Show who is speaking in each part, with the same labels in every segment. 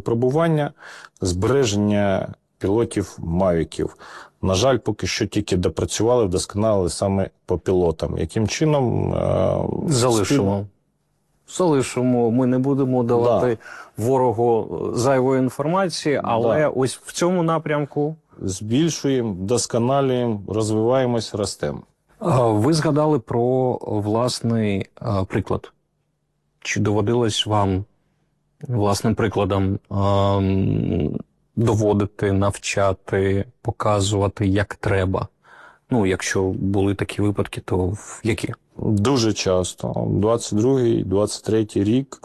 Speaker 1: випробування, збереження пілотів мавіків. На жаль, поки що тільки допрацювали, вдосконалили саме по пілотам. Яким чином?
Speaker 2: Залишимо. Ми не будемо давати ворогу зайвої інформації, але ось в цьому напрямку...
Speaker 1: Збільшуємо, вдосконалюємо, розвиваємось, ростемо.
Speaker 2: Ви згадали про власний приклад. Чи доводилось вам власним прикладом доводити, навчати, показувати, як треба? Ну, якщо були такі випадки, то в які?
Speaker 1: Дуже часто. 22-й, 23-й рік,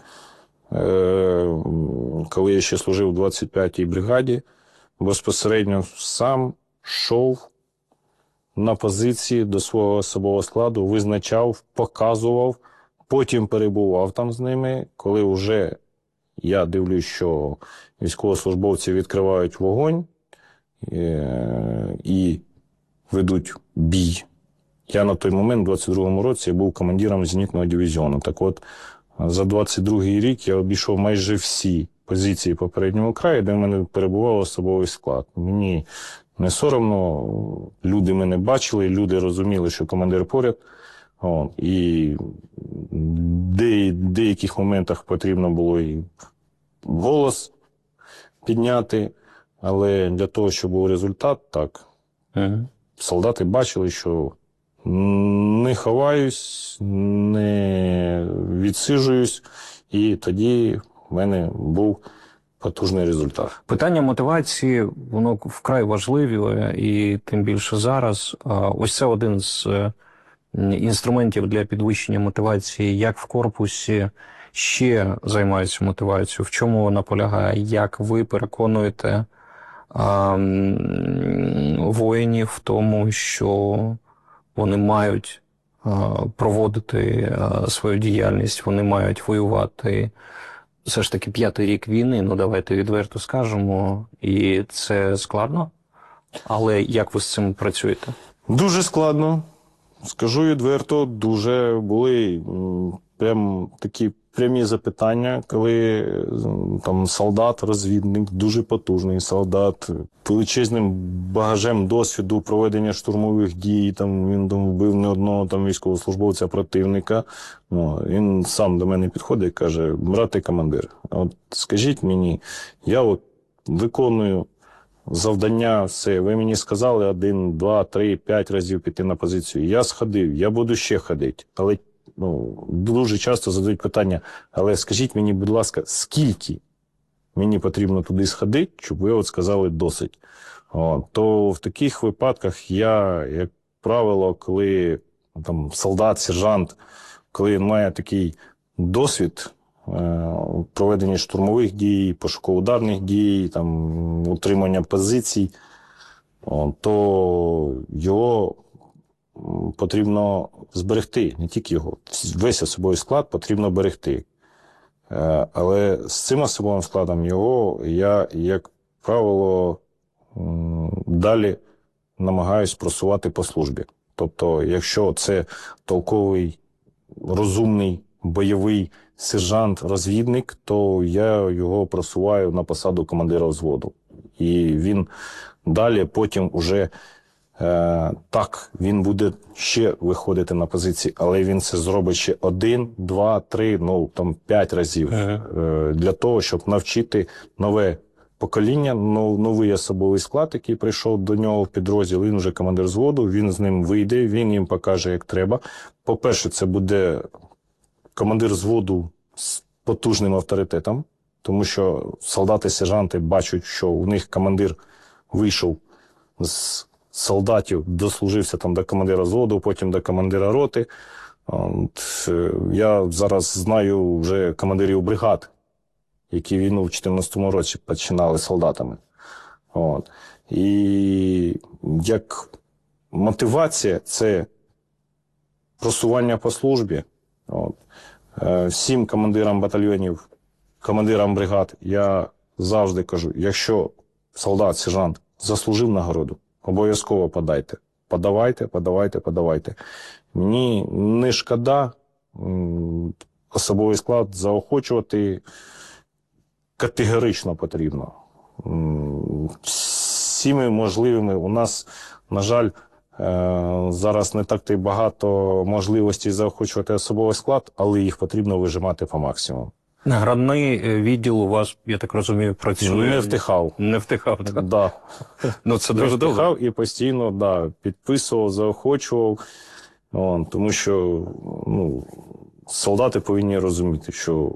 Speaker 1: коли я ще служив у 25-й бригаді, безпосередньо сам йшов на позиції до свого особового складу, визначав, показував, потім перебував там з ними, коли вже я дивлюсь, що військовослужбовці відкривають вогонь і ведуть бій. Я на той момент, у 22-му році, був командиром зенітного дивізіону. Так от, за 22-й рік я обійшов майже всі позиції попереднього краю, де в мене перебував особовий склад. Мені не соромно, люди мене бачили, люди розуміли, що командир поряд. І в деяких моментах потрібно було і голос підняти, але для того, щоб був результат, так. Солдати бачили, що не ховаюсь, не відсиджуюсь, і тоді в мене був потужний результат.
Speaker 2: Питання мотивації, воно вкрай важливе, і тим більше зараз. Ось це один з інструментів для підвищення мотивації, як в корпусі ще займаються мотивацією, в чому вона полягає, як ви переконуєте воїнів в тому, що вони мають проводити свою діяльність, вони мають воювати. Все ж таки 5-й рік війни, ну давайте відверто скажемо, і це складно. Але як ви з цим працюєте?
Speaker 1: Дуже складно. Скажу відверто, дуже були прям такі прямі запитання, коли там солдат, розвідник, дуже потужний солдат, величезним багажем досвіду проведення штурмових дій, там він там вбив не одного там військовослужбовця противника. Він сам до мене підходить і каже: брате командир, от скажіть мені, я от виконую завдання, все, ви мені сказали 1, 2, 3, 5 разів піти на позицію. Я сходив, я буду ще ходити. Але дуже часто задають питання: але скажіть мені, будь ласка, скільки мені потрібно туди сходити, щоб ви от сказали досить. То в таких випадках я, як правило, коли там солдат, сержант, коли він має такий досвід проведення штурмових дій, пошуково-ударних дій, там, утримання позицій, то його потрібно зберегти, не тільки його. Весь особовий склад потрібно берегти. Але з цим особовим складом його я, як правило, далі намагаюсь просувати по службі. Тобто, якщо це толковий, розумний, бойовий сержант-розвідник, то я його просуваю на посаду командира взводу. І він далі потім уже так, він буде ще виходити на позиції, але він це зробить ще 1, 2, 3, 5 разів. Для того, щоб навчити нове покоління, новий особовий склад, який прийшов до нього в підрозділ, він вже командир взводу, він з ним вийде, він їм покаже, як треба. По-перше, це буде командир взводу з потужним авторитетом, тому що солдати-сержанти бачать, що у них командир вийшов з солдатів, дослужився там до командира взводу, потім до командира роти. Я зараз знаю вже командирів бригад, які війну в 2014 році починали солдатами. І як мотивація – це просування по службі. Всім командирам батальйонів, командирам бригад я завжди кажу: якщо солдат, сержант заслужив нагороду, обов'язково подайте. Подавайте. Мені не шкода особовий склад заохочувати категорично потрібно. Всіми можливими у нас, на жаль, зараз не так багато можливостей заохочувати особовий склад, але їх потрібно вижимати по максимуму.
Speaker 2: Наградний відділ у вас, я так розумію, працює.
Speaker 1: Не втихав.
Speaker 2: Не втихав, так?
Speaker 1: Да.
Speaker 2: Ну, це
Speaker 1: Не
Speaker 2: дуже добре.
Speaker 1: втихав і постійно підписував, заохочував. Тому що солдати повинні розуміти, що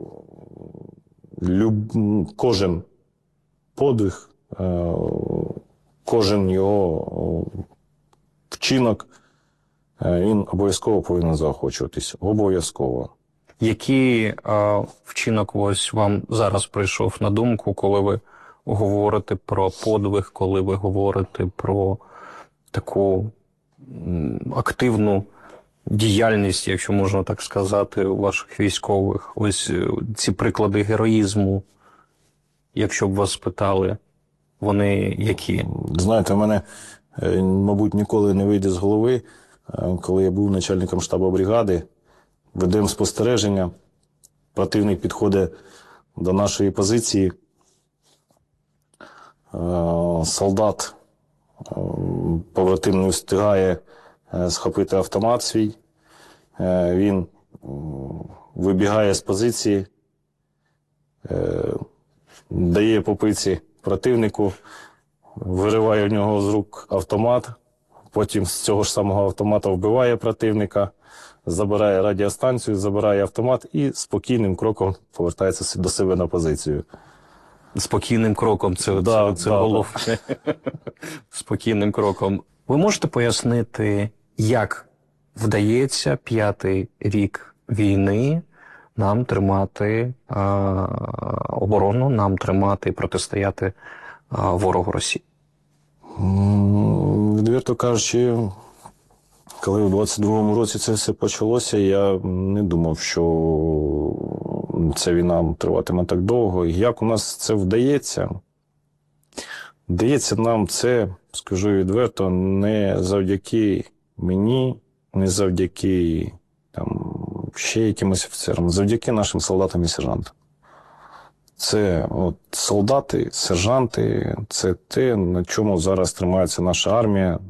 Speaker 1: кожен подвиг, кожен його вчинок, він обов'язково повинен заохочуватись. Обов'язково.
Speaker 2: Який вчинок ось вам зараз прийшов на думку, коли ви говорите про подвиг, коли ви говорите про таку активну діяльність, якщо можна так сказати, у ваших військових? Ось ці приклади героїзму, якщо б вас спитали, вони які?
Speaker 1: Знаєте, в мене, мабуть, ніколи не вийде з голови, коли я був начальником штабу бригади, ведемо спостереження, противник підходить до нашої позиції, солдат, побратим не встигає схопити автомат свій, він вибігає з позиції, дає по пиці противнику, вириває в нього з рук автомат, потім з цього ж самого автомата вбиває противника, забирає радіостанцію, забирає автомат і спокійним кроком повертається до себе на позицію.
Speaker 2: Спокійним кроком, це головне. Спокійним кроком. Ви можете пояснити, як вдається 5-й рік війни нам тримати оборону, нам тримати і протистояти ворогу Росії?
Speaker 1: Відверто кажучи, коли у 22-му році це все почалося, я не думав, що ця війна триватиме так довго. І як у нас це вдається? Вдається нам це, скажу відверто, не завдяки мені, не завдяки ще якимось офіцерам, завдяки нашим солдатам і сержантам. Це солдати, сержанти, це те, на чому зараз тримається наша армія.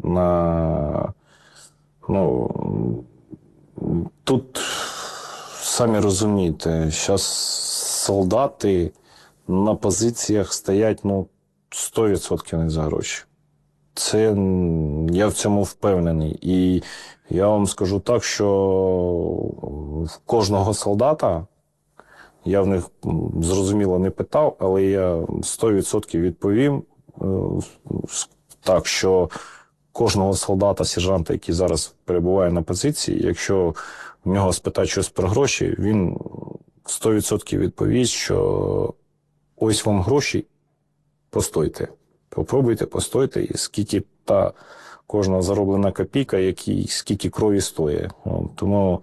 Speaker 1: Тут, самі розумієте, зараз солдати на позиціях стоять 100% не за гроші. Це, я в цьому впевнений. І я вам скажу так, що в кожного солдата, я в них, зрозуміло, не питав, але я 100% відповім так, що кожного солдата, сержанта, який зараз перебуває на позиції, якщо в нього спитають щось про гроші, він 100% відповість, що ось вам гроші, постойте. Попробуйте, постойте, і скільки та кожна зароблена копійка, скільки крові стоїть. Тому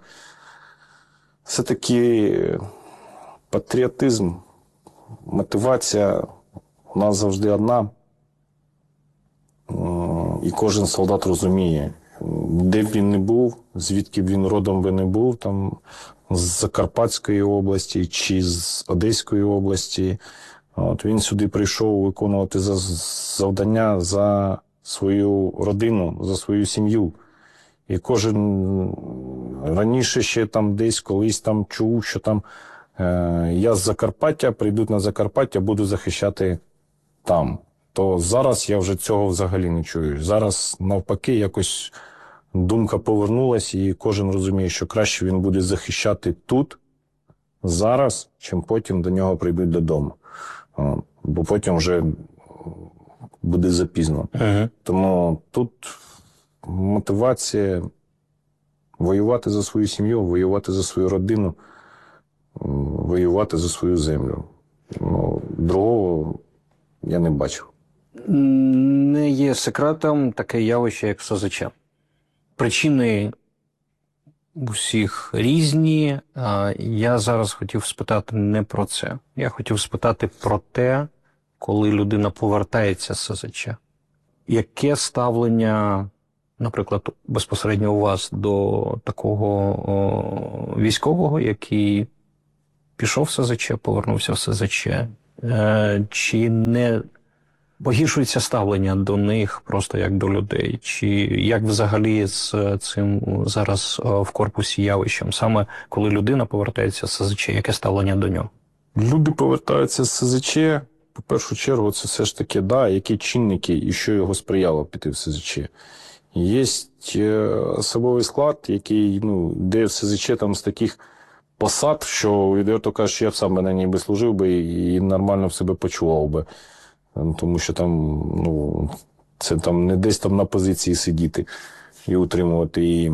Speaker 1: все-таки патріотизм, мотивація у нас завжди одна. І кожен солдат розуміє, де б він не був, звідки б він родом би не був, там, з Закарпатської області чи з Одеської області. Він сюди прийшов виконувати завдання за свою родину, за свою сім'ю. І кожен раніше ще десь колись чув, що я з Закарпаття, прийдуть на Закарпаття, буду захищати там. То зараз я вже цього взагалі не чую. Зараз навпаки якось думка повернулась і кожен розуміє, що краще він буде захищати тут, зараз, чим потім до нього прийдуть додому. Бо потім вже буде запізно. Тому тут мотивація воювати за свою сім'ю, воювати за свою родину, воювати за свою землю. Другого я не бачив.
Speaker 2: Не є секретом таке явище, як СЗЧ. Причини усіх різні. Я зараз хотів спитати не про це. Я хотів спитати про те, коли людина повертається з СЗЧ. Яке ставлення, наприклад, безпосередньо у вас до такого військового, який пішов в СЗЧ, повернувся в СЗЧ, Чи не погіршується ставлення до них просто як до людей? Чи як взагалі з цим зараз в корпусі явищем? Саме коли людина повертається з СЗЧ, яке ставлення до нього?
Speaker 1: Люди повертаються з СЗЧ, по першу чергу, це все ж таки, які чинники і що його сприяло піти в СЗЧ. Є особовий склад, який, де в СЗЧ там з таких посад, що, відверто кажучи, я б сам би на ній би служив би і нормально в себе почував би. Тому що там, це там не десь там на позиції сидіти і утримувати її.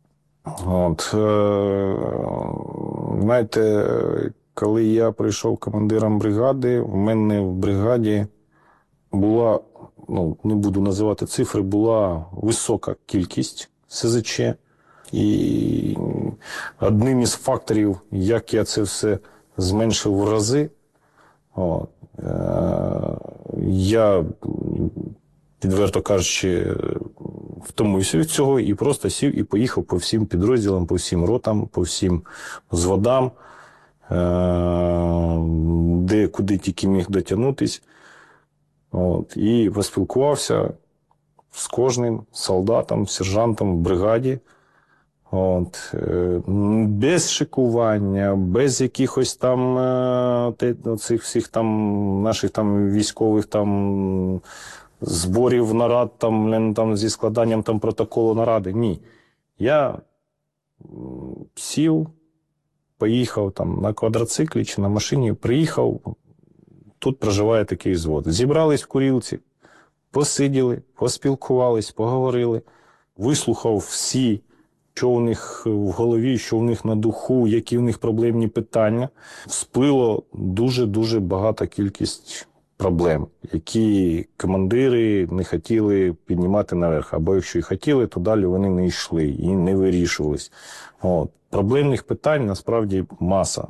Speaker 1: Знаєте, коли я прийшов командиром бригади, в мене в бригаді була, не буду називати цифри, була висока кількість СЗЧ. І одним із факторів, як я це все зменшив в рази, я, відверто кажучи, втомився від цього і просто сів і поїхав по всім підрозділам, по всім ротам, по всім взводам, куди тільки міг дотягнутись. І поспілкувався з кожним солдатом, сержантом в бригаді. Без шикування, без якихось там цих всіх там наших там військових там зборів нарад там зі складанням там протоколу наради. Ні. Я сів, поїхав там на квадроциклі чи на машині, приїхав, тут проживає такий взвод. Зібрались в курілці, посиділи, поспілкувались, поговорили, вислухав всі, що у них в голові, що у них на духу, які в них проблемні питання. Сплило дуже-дуже багата кількість проблем, які командири не хотіли піднімати наверх. Або якщо і хотіли, то далі вони не йшли і не вирішувались. Проблемних питань насправді маса.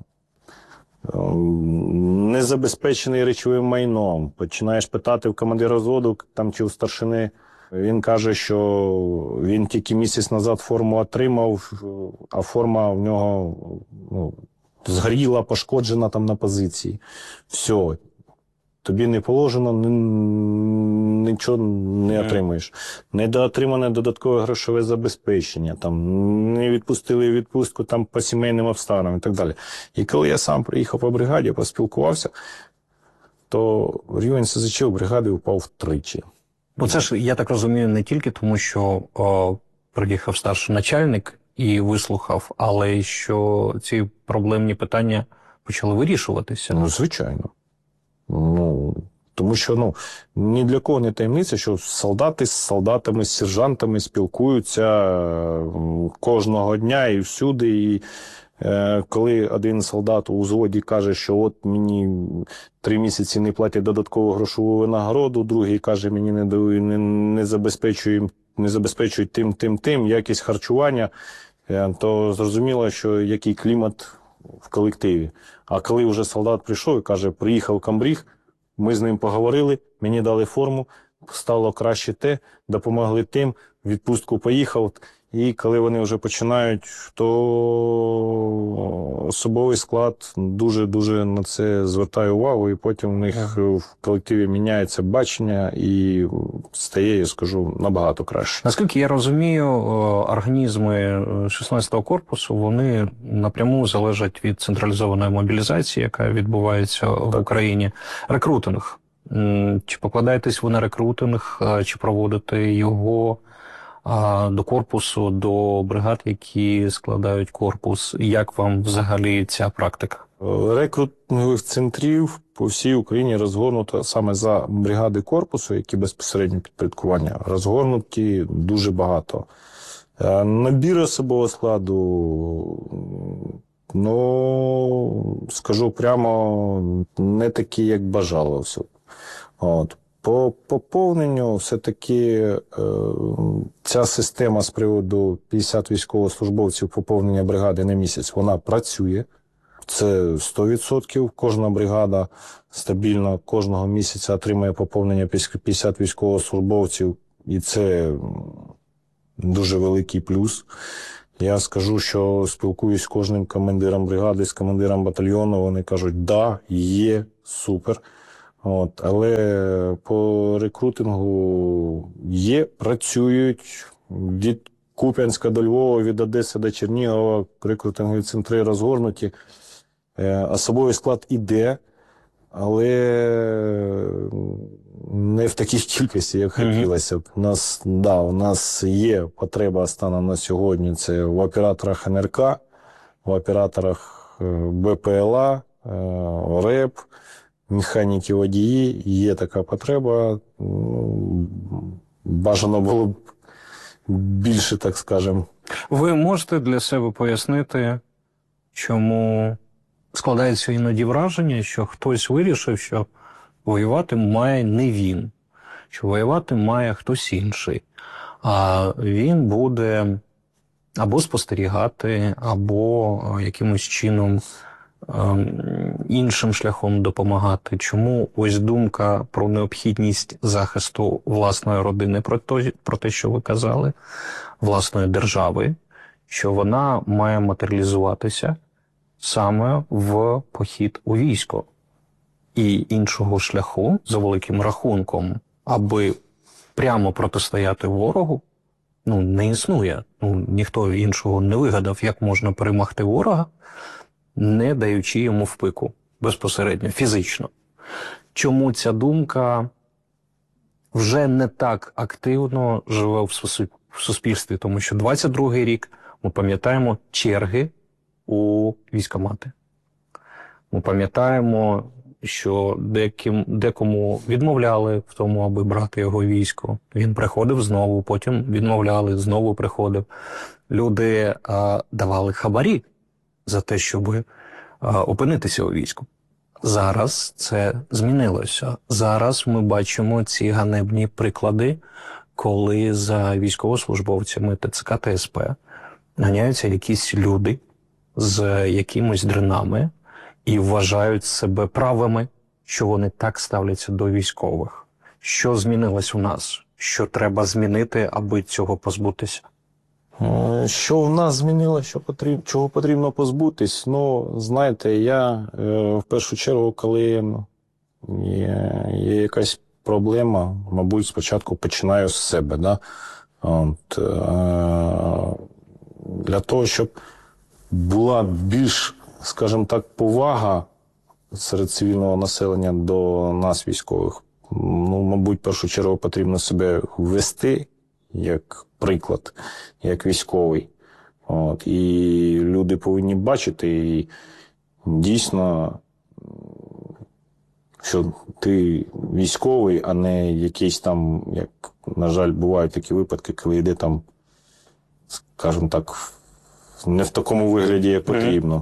Speaker 1: Незабезпечений речовим майном. Починаєш питати в командира взводу там, чи у старшини. Він каже, що він тільки місяць назад форму отримав, а форма в нього згоріла, пошкоджена там на позиції. Все. Тобі не положено, нічого не отримаєш. Недоотримане додаткове грошове забезпечення, там, не відпустили відпустку там, по сімейним обставинам і так далі. І коли я сам приїхав по бригаді, поспілкувався, то рівень СЗЧ у бригади впав втричі.
Speaker 2: Бо це ж, я так розумію, не тільки тому, що приїхав старший начальник і вислухав, але й що ці проблемні питання почали вирішуватися.
Speaker 1: Звичайно. Тому що ні для кого не таємниця, що солдати з солдатами, з сержантами спілкуються кожного дня і всюди. І коли один солдат у взводі каже, що от мені 3 місяці не платять додаткову грошову винагороду, другий каже, мені не забезпечують тим, якість харчування, то зрозуміло, що який клімат в колективі. А коли вже солдат прийшов і каже, приїхав комбриг, ми з ним поговорили, мені дали форму, стало краще допомогли тим, в відпустку поїхав. І коли вони вже починають, то особовий склад дуже-дуже на це звертає увагу, і потім в них в колективі міняється бачення і стає, я скажу, набагато краще.
Speaker 2: Наскільки я розумію, організми 16-го корпусу, вони напряму залежать від централізованої мобілізації, яка відбувається в Україні. Рекрутинг. Чи покладаєтесь ви на рекрутинг, чи проводите його до корпусу, до бригад, які складають корпус? Як вам взагалі ця практика?
Speaker 1: Рекрутингових центрів по всій Україні розгорнуто саме за бригади корпусу, які безпосередньо підпорядкування, розгорнуті дуже багато. Набір особового складу, скажу прямо, не такий, як бажалося. По поповненню все-таки ця система з приводу 50 військовослужбовців поповнення бригади на місяць, вона працює. Це 100%. Кожна бригада стабільно кожного місяця отримує поповнення 50 військовослужбовців. І це дуже великий плюс. Я скажу, що спілкуюсь з кожним командиром бригади, з командиром батальйону, вони кажуть, да, є, супер. От, але по рекрутингу є, працюють. Від Куп'янська до Львова, від Одеси до Чернігова рекрутингові центри розгорнуті. Особовий склад іде, але не в такій кількості, як хотілося б. У нас є потреба станом на сьогодні. Це в операторах НРК, в операторах БПЛА, РЕП, механіки водії. Є така потреба. Бажано було б більше, так скажемо.
Speaker 2: Ви можете для себе пояснити, чому складається іноді враження, що хтось вирішив, що воювати має не він, що воювати має хтось інший, а він буде або спостерігати, або якимось чином іншим шляхом допомагати. Чому ось думка про необхідність захисту власної родини, про те, що ви казали, власної держави, що вона має матеріалізуватися саме в похід у військо. І іншого шляху, за великим рахунком, аби прямо протистояти ворогу, не існує. Ніхто іншого не вигадав, як можна перемогти ворога, не даючи йому в пику безпосередньо, фізично. Чому ця думка вже не так активно живе в суспільстві? Тому що 22-й рік, ми пам'ятаємо черги у військкомати. Ми пам'ятаємо, що декому відмовляли в тому, аби брати його військо. Він приходив знову, потім відмовляли, знову приходив. Люди давали хабарі за те, щоб опинитися у війську. Зараз це змінилося. Зараз ми бачимо ці ганебні приклади, коли за військовослужбовцями ТЦК та СП ганяються якісь люди з якимось дринами і вважають себе правими, що вони так ставляться до військових. Що змінилось у нас? Що треба змінити, аби цього позбутися?
Speaker 1: Що в нас змінило, чого потрібно позбутись? Знаєте, я в першу чергу, коли є якась проблема, мабуть, спочатку починаю з себе. Да? Для того, щоб була більш, скажімо так, повага серед цивільного населення до нас, військових, мабуть, в першу чергу потрібно себе вести як приклад, як військовий. І люди повинні бачити, і дійсно, що ти військовий, а не якийсь там, як, на жаль, бувають такі випадки, коли йде там, скажімо так, не в такому вигляді, як потрібно.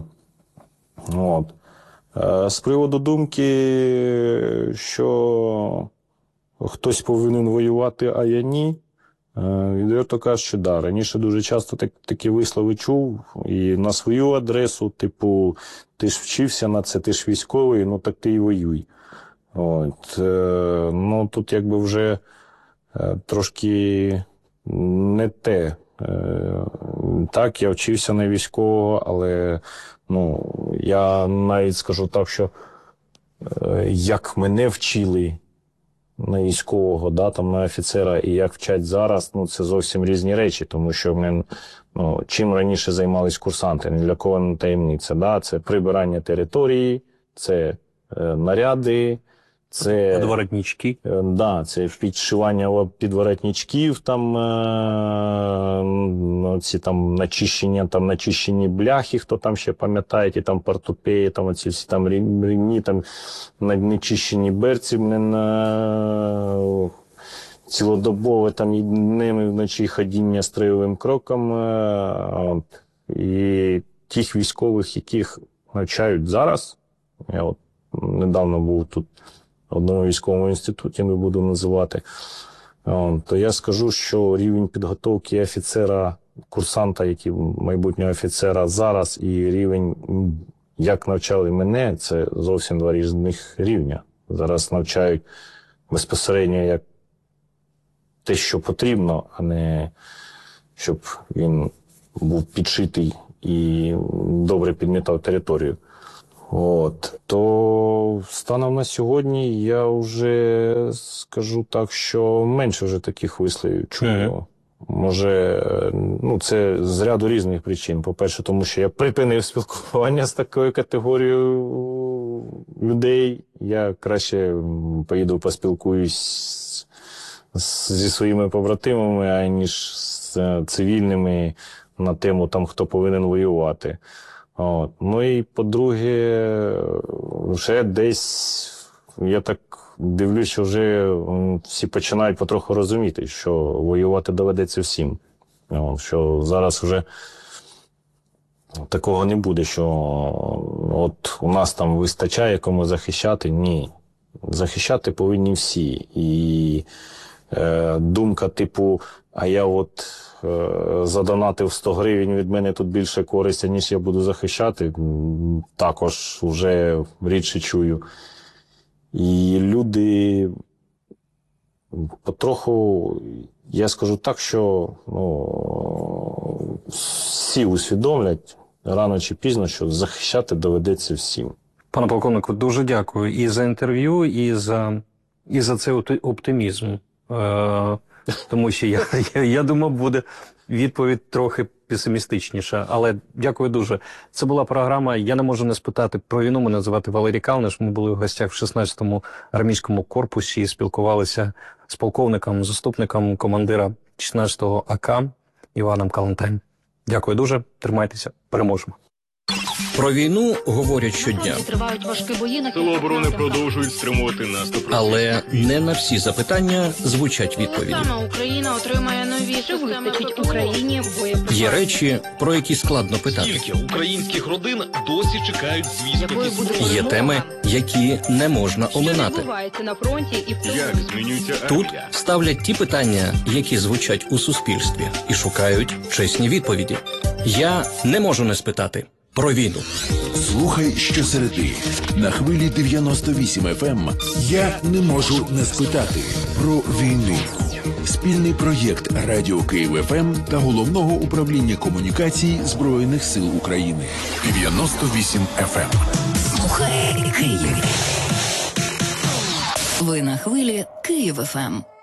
Speaker 1: З приводу думки, що хтось повинен воювати, а я ні, відверто кажучи, да. Раніше дуже часто такі вислови чув, і на свою адресу, типу, ти ж вчився на це, ти ж військовий, так ти і воюй. Тут якби вже трошки не те. Так, я вчився на військового, але я навіть скажу так, що як мене вчили на військового, да, там, на офіцера, і як вчать зараз, це зовсім різні речі, тому що чим раніше займались курсанти, ні для кого не таємниця, да, це прибирання території, це наряди, це
Speaker 2: Підворотнички.
Speaker 1: Да, це підшивання підворотничків, ці начищені бляхи, хто там ще пам'ятає, ті там портупеї, оці всі там рівні, нечищені берці, цілодобове і днем, і вночі ходіння строєвим кроком. І тих військових, яких навчають зараз, я недавно був тут в одному військовому інституті, не буду називати, то я скажу, що рівень підготовки офіцера, курсанта, який майбутнього офіцера зараз, і рівень, як навчали мене, це зовсім два різних рівня. Зараз навчають безпосередньо як те, що потрібно, а не щоб він був підшитий і добре підмітав територію. То станом на сьогодні я вже скажу так, що менше вже таких висловів чую. Може, це з ряду різних причин. По-перше, тому що я припинив спілкування з такою категорією людей. Я краще поїду поспілкуюсь зі своїми побратимами, аніж з цивільними на тему, хто повинен воювати. І, по-друге, вже десь, я так дивлюсь, що вже всі починають потроху розуміти, що воювати доведеться всім. Що зараз вже такого не буде, що у нас там вистачає кому захищати. Ні. Захищати повинні всі. І думка типу, а я задонатив 100 гривень, від мене тут більше користі, ніж я буду захищати, також вже рідше чую. І люди потроху, я скажу так, що всі усвідомлять рано чи пізно, що захищати доведеться всім.
Speaker 2: Пане полковнику, дуже дякую і за інтерв'ю, і за цей оптимізм. Тому що я думав, буде відповідь трохи песимістичніша. Але дякую дуже. Це була програма «Я не можу не спитати про війну». Мене звати Валерій Калниш. Ми були в гостях в 16-му армійському корпусі і спілкувалися з полковником, заступником командира 16-го АК Іваном Калантаєм. Дякую дуже. Тримайтеся. Переможемо.
Speaker 3: Про війну говорять щодня.
Speaker 4: Тривають важкі бої на
Speaker 5: Сили оборони продовжують стримувати наступ.
Speaker 3: Але не на всі запитання звучать відповіді.
Speaker 4: Саме Україна отримає нові системи. Вистачить Україні боєприпасів.
Speaker 3: Є речі, про які складно питати.
Speaker 5: Скільки українських родин досі чекають звістки зі сходу?
Speaker 3: Є теми, які не можна оминати.
Speaker 4: Відбувається на фронті і в
Speaker 5: Як змінюється
Speaker 3: Тут
Speaker 5: армія?
Speaker 3: ставлять ті питання, які звучать у суспільстві, і шукають чесні відповіді. Я не можу не спитати про війну.
Speaker 6: Слухай щосереди на хвилі 98 FM. Я не можу не спитати про війну. Спільний проєкт Радіо Київ ФМ та Головного управління комунікацій Збройних сил України. 98 FM.
Speaker 7: Слухай Київ. Ви на хвилі Київ ФМ.